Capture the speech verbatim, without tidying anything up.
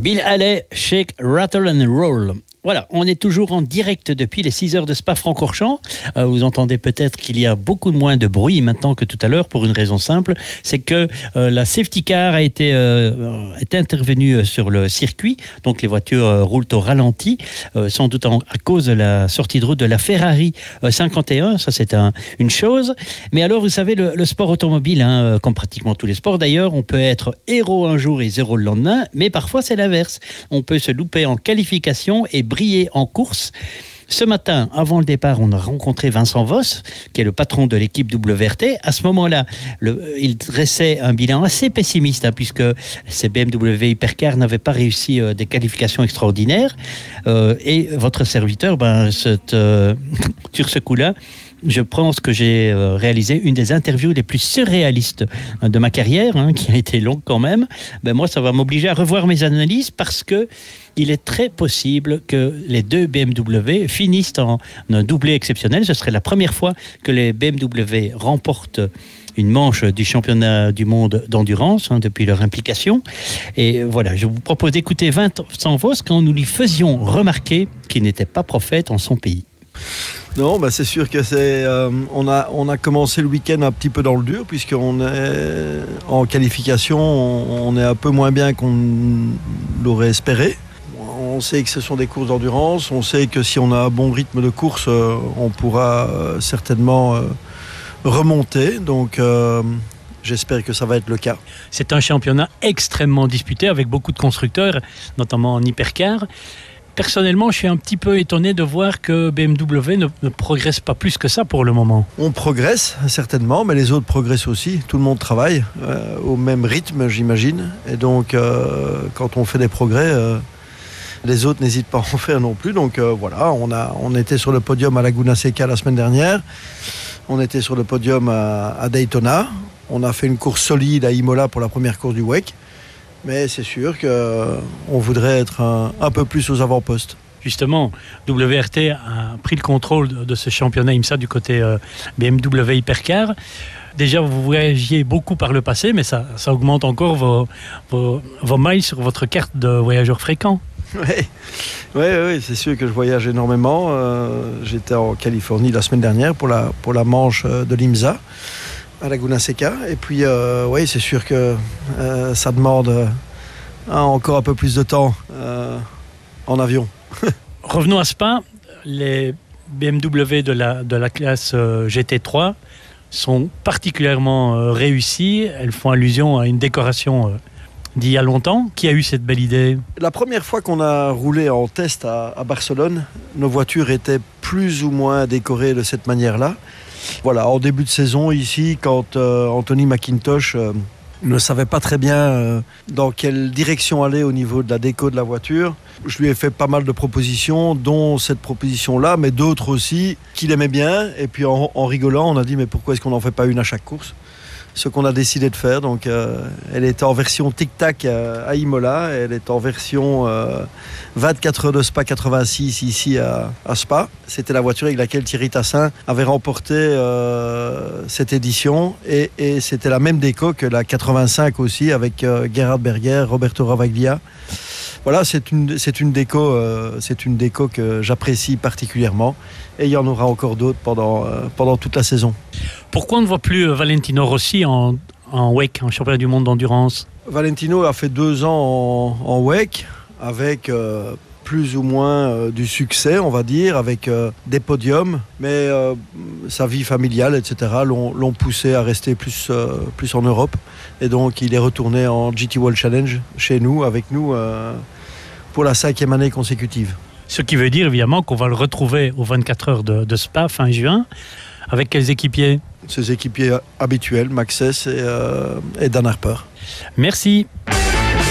Bill Haley, Shake, Rattle and Roll. Voilà, on est toujours en direct depuis les six heures de Spa-Francorchamps. Euh, vous entendez peut-être qu'il y a beaucoup moins de bruit maintenant que tout à l'heure pour une raison simple, c'est que euh, la safety car a été, euh, est intervenue sur le circuit, donc les voitures euh, roulent au ralenti, euh, sans doute en, à cause de la sortie de route de la Ferrari euh, cinquante et un, ça c'est un, une chose. Mais alors vous savez, le, le sport automobile, hein, comme pratiquement tous les sports d'ailleurs, on peut être héros un jour et zéro le lendemain, mais parfois c'est l'inverse. On peut se louper en qualification et briller en course. Ce matin, avant le départ, on a rencontré Vincent Voss, qui est le patron de l'équipe W R T. À ce moment-là, le, il dressait un bilan assez pessimiste, hein, puisque ces B M W Hypercar n'avaient pas réussi euh, des qualifications extraordinaires. Euh, et votre serviteur, ben, cette, euh, sur ce coup-là, je pense que j'ai réalisé une des interviews les plus surréalistes de ma carrière, hein, qui a été longue quand même. Ben moi, ça va m'obliger à revoir mes analyses parce que il est très possible que les deux B M W finissent en un doublé exceptionnel. Ce serait la première fois que les B M W remportent une manche du championnat du monde d'endurance, hein, depuis leur implication. Et voilà, je vous propose d'écouter Vincent Voss quand nous lui faisions remarquer qu'il n'était pas prophète en son pays. Non, bah c'est sûr que c'est. Euh, on a on a commencé le week-end un petit peu dans le dur puisqu'on est en qualification, on, on est un peu moins bien qu'on l'aurait espéré. On sait que ce sont des courses d'endurance. On sait que si on a un bon rythme de course, euh, on pourra euh, certainement euh, remonter. Donc euh, j'espère que ça va être le cas. C'est un championnat extrêmement disputé avec beaucoup de constructeurs, notamment en hypercar. Personnellement, je suis un petit peu étonné de voir que B M W ne, ne progresse pas plus que ça pour le moment. On progresse, certainement, mais les autres progressent aussi. Tout le monde travaille euh, au même rythme, j'imagine. Et donc, euh, quand on fait des progrès, euh, les autres n'hésitent pas à en faire non plus. Donc euh, voilà, on, a, on était sur le podium à Laguna Seca la semaine dernière. On était sur le podium à, à Daytona. On a fait une course solide à Imola pour la première course du W E C. Mais c'est sûr qu'on voudrait être un, un peu plus aux avant-postes. Justement, W R T a pris le contrôle de, de ce championnat IMSA du côté euh, B M W Hypercar. Déjà, vous voyagiez beaucoup par le passé, mais ça, ça augmente encore vos, vos, vos miles sur votre carte de voyageur fréquent. Oui, ouais, ouais, c'est sûr que je voyage énormément. Euh, j'étais en Californie la semaine dernière pour la, pour la manche de l'IMSA à Laguna Seca. Et puis, euh, oui, c'est sûr que euh, ça demande euh, encore un peu plus de temps euh, en avion. Revenons à Spa. Les B M W de la, de la classe euh, G T trois sont particulièrement euh, réussies. Elles font allusion à une décoration euh, d'il y a longtemps. Qui a eu cette belle idée ? La première fois qu'on a roulé en test à, à Barcelone, nos voitures étaient plus ou moins décorées de cette manière-là. Voilà, en début de saison ici, quand euh, Anthony McIntosh euh, ne savait pas très bien euh, dans quelle direction aller au niveau de la déco de la voiture, je lui ai fait pas mal de propositions, dont cette proposition-là, mais d'autres aussi qu'il aimait bien. Et puis en, en rigolant, on a dit mais pourquoi est-ce qu'on n'en fait pas une à chaque course ? Ce qu'on a décidé de faire. Donc, euh, elle est en version tic-tac euh, à Imola, elle est en version euh, vingt-quatre heures de Spa quatre-vingt-six ici à, à Spa. C'était la voiture avec laquelle Thierry Tassin avait remporté euh, cette édition et, et c'était la même déco que la quatre-vingt-cinq aussi avec euh, Gerhard Berger, Roberto Ravaglia. Voilà, c'est une, c'est une déco, euh, c'est une déco que j'apprécie particulièrement et il y en aura encore d'autres pendant, euh, pendant toute la saison. Pourquoi on ne voit plus Valentino Rossi en, en W E C, en championnat du monde d'endurance ? Valentino a fait deux ans en, en W E C avec euh, plus ou moins euh, du succès, on va dire, avec euh, des podiums, mais euh, sa vie familiale, et cetera l'ont, l'ont poussé à rester plus, euh, plus en Europe. Et donc il est retourné en G T World Challenge chez nous, avec nous, euh, pour la cinquième année consécutive. Ce qui veut dire évidemment qu'on va le retrouver aux vingt-quatre heures de, de Spa fin juin. Avec quels équipiers ? Ses équipiers habituels, Max Hess et, euh, et Dan Harper. Merci.